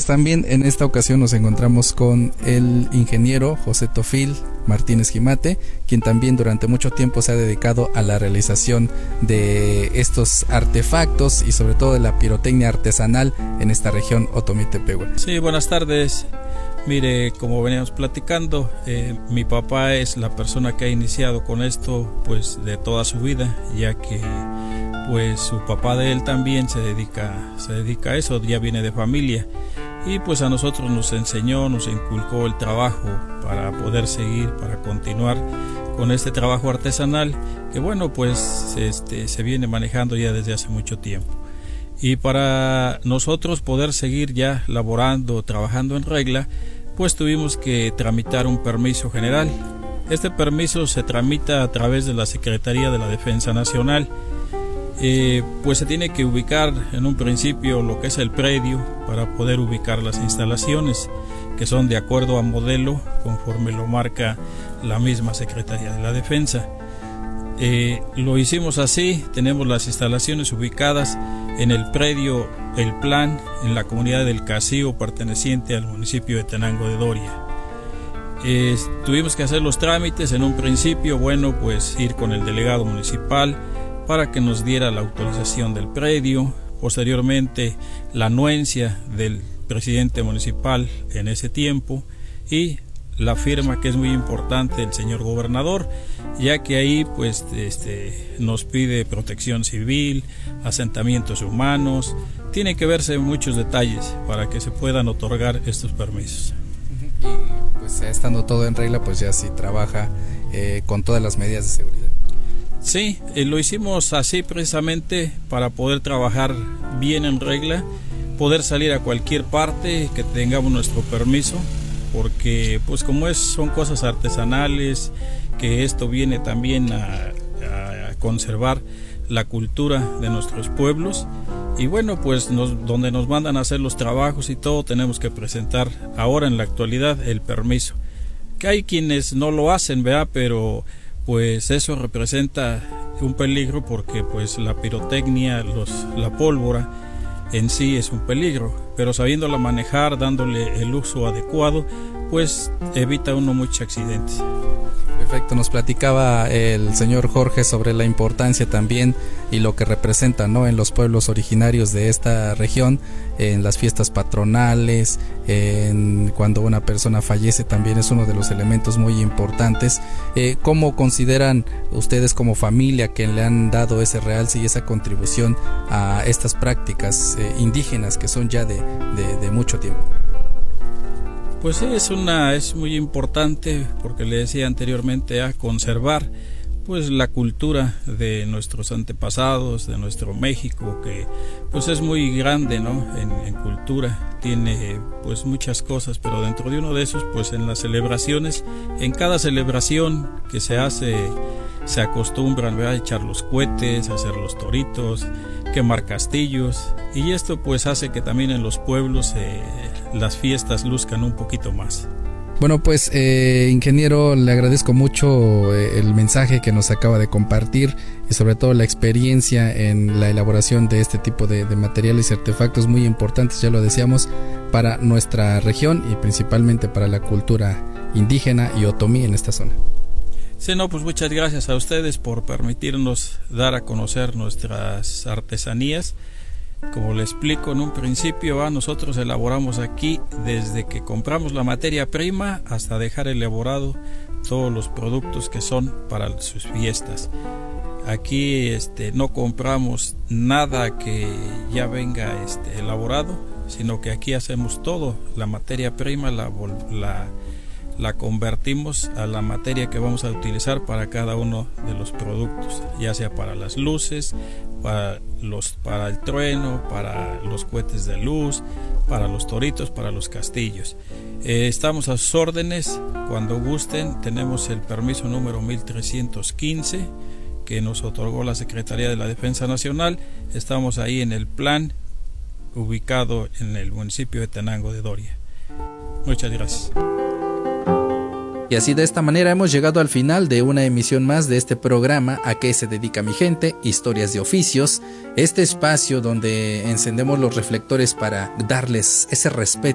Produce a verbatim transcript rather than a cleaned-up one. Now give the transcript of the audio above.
también en esta ocasión nos encontramos con el ingeniero José Tofil Martínez Gimate, quien también durante mucho tiempo se ha dedicado a la realización de estos artefactos y sobre todo de la pirotecnia artesanal en esta región Otomí-Tepehue. Sí, buenas tardes. Mire, como veníamos platicando, eh, mi papá es la persona que ha iniciado con esto pues de toda su vida, ya que pues su papá de él también se dedica, se dedica a eso, ya viene de familia, y pues a nosotros nos enseñó, nos inculcó el trabajo para poder seguir, para continuar con este trabajo artesanal que bueno pues este, se viene manejando ya desde hace mucho tiempo. Y para nosotros poder seguir ya laborando, trabajando en regla, pues tuvimos que tramitar un permiso general. Este permiso se tramita a través de la Secretaría de la Defensa Nacional. Eh, pues se tiene que ubicar en un principio lo que es el predio para poder ubicar las instalaciones, que son de acuerdo a modelo conforme lo marca la misma Secretaría de la Defensa. Eh, lo hicimos así, tenemos las instalaciones ubicadas en el predio El Plan, en la comunidad del Cacío, perteneciente al municipio de Tenango de Doria. Eh, tuvimos que hacer los trámites en un principio, bueno, pues ir con el delegado municipal para que nos diera la autorización del predio, posteriormente la anuencia del presidente municipal en ese tiempo y la firma, que es muy importante, del señor gobernador, ya que ahí pues este, nos pide protección civil, asentamientos humanos, tiene que verse muchos detalles para que se puedan otorgar estos permisos. Y pues estando todo en regla, pues ya sí trabaja eh, con todas las medidas de seguridad. Sí, eh, lo hicimos así precisamente para poder trabajar bien en regla, poder salir a cualquier parte que tengamos nuestro permiso, porque pues como es, son cosas artesanales, que esto viene también a, a conservar la cultura de nuestros pueblos, y bueno pues nos, donde nos mandan a hacer los trabajos y todo, tenemos que presentar ahora en la actualidad el permiso, que hay quienes no lo hacen, ¿verdad? Pero pues eso representa un peligro, porque pues la pirotecnia, los, la pólvora en sí es un peligro, pero sabiéndola manejar, dándole el uso adecuado, pues evita uno muchos accidentes. Perfecto, nos platicaba el señor Jorge sobre la importancia también y lo que representa, ¿no?, en los pueblos originarios de esta región, en las fiestas patronales, en cuando una persona fallece, también es uno de los elementos muy importantes. Eh, ¿Cómo consideran ustedes como familia que le han dado ese realce y esa contribución a estas prácticas eh, indígenas que son ya de, de, de mucho tiempo? Pues sí, es una es muy importante, porque le decía anteriormente, a conservar pues la cultura de nuestros antepasados, de nuestro México, que pues es muy grande, ¿no?, en, en cultura, tiene pues muchas cosas, pero dentro de uno de esos, pues en las celebraciones, en cada celebración que se hace, se acostumbran, ¿verdad?, a echar los cohetes, a hacer los toritos, quemar castillos, y esto pues hace que también en los pueblos eh, las fiestas luzcan un poquito más. Bueno, pues eh, ingeniero, le agradezco mucho eh, el mensaje que nos acaba de compartir y sobre todo la experiencia en la elaboración de este tipo de, de materiales y artefactos muy importantes, ya lo decíamos, para nuestra región y principalmente para la cultura indígena y otomí en esta zona. Sí, no, pues muchas gracias a ustedes por permitirnos dar a conocer nuestras artesanías. Como le explico en un principio, ¿va? Nosotros elaboramos aquí desde que compramos la materia prima hasta dejar elaborado todos los productos que son para sus fiestas. Aquí este, no compramos nada que ya venga este, elaborado, sino que aquí hacemos todo. La materia prima la, la, la convertimos a la materia que vamos a utilizar para cada uno de los productos, ya sea para las luces, para los para el trueno, para los cohetes de luz, para los toritos, para los castillos. Eh, estamos a sus órdenes, cuando gusten. Tenemos el permiso número mil trescientos quince que nos otorgó la Secretaría de la Defensa Nacional. Estamos ahí en el plan, ubicado en el municipio de Tenango de Doria. Muchas gracias. Y así, de esta manera, hemos llegado al final de una emisión más de este programa ¿A qué se dedica mi gente? Historias de oficios, este espacio donde encendemos los reflectores para darles ese respeto